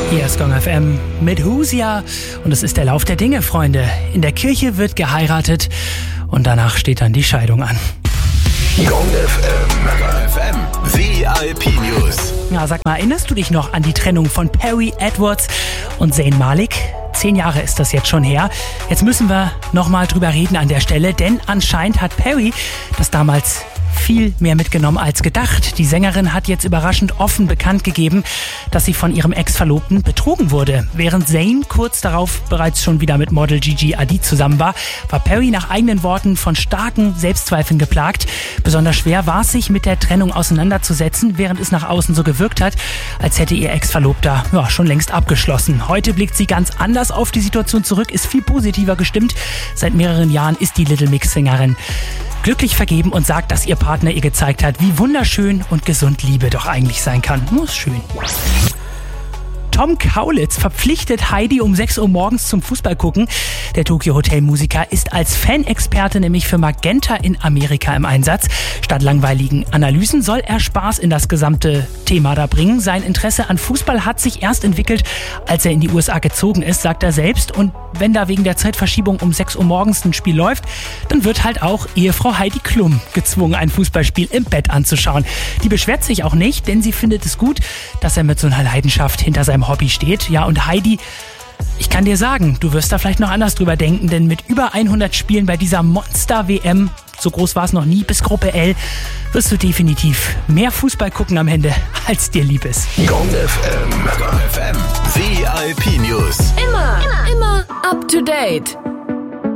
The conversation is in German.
Hier ist Gong FM mit Husia und es ist der Lauf der Dinge, Freunde. In der Kirche wird geheiratet und danach steht dann die Scheidung an. Gong FM VIP News. Ja, sag mal, erinnerst du dich noch an die Trennung von Perrie Edwards und Zayn Malik? 10 Jahre ist das jetzt schon her. Jetzt müssen wir nochmal drüber reden an der Stelle, denn anscheinend hat Perrie das damals viel mehr mitgenommen als gedacht. Die Sängerin hat jetzt überraschend offen bekannt gegeben, dass sie von ihrem Ex-Verlobten betrogen wurde. Während Zayn kurz darauf bereits schon wieder mit Model Gigi Hadid zusammen war Perrie nach eigenen Worten von starken Selbstzweifeln geplagt. Besonders schwer war es, sich mit der Trennung auseinanderzusetzen, während es nach außen so gewirkt hat, als hätte ihr Ex-Verlobter schon längst abgeschlossen. Heute blickt sie ganz anders auf die Situation zurück, ist viel positiver gestimmt. Seit mehreren Jahren ist die Little Mix-Sängerin glücklich vergeben und sagt, dass ihr Partner ihr gezeigt hat, wie wunderschön und gesund Liebe doch eigentlich sein kann. Muss schön. Tom Kaulitz verpflichtet Heidi um 6 Uhr morgens zum Fußball gucken. Der Tokyo Hotel Musiker ist als Fanexperte nämlich für Magenta in Amerika im Einsatz. Statt langweiligen Analysen soll er Spaß in das gesamte Thema da bringen. Sein Interesse an Fußball hat sich erst entwickelt, als er in die USA gezogen ist, sagt er selbst. Und wenn da wegen der Zeitverschiebung um 6 Uhr morgens ein Spiel läuft, dann wird halt auch Ehefrau Heidi Klum gezwungen, ein Fußballspiel im Bett anzuschauen. Die beschwert sich auch nicht, denn sie findet es gut, dass er mit so einer Leidenschaft hinter seinem Hobby steht. Ja, und Heidi, ich kann dir sagen, du wirst da vielleicht noch anders drüber denken, denn mit über 100 Spielen bei dieser Monster-WM, so groß war es noch nie, bis Gruppe L, wirst du definitiv mehr Fußball gucken am Ende, als dir lieb ist. Gong FM VIP News. Immer up to date.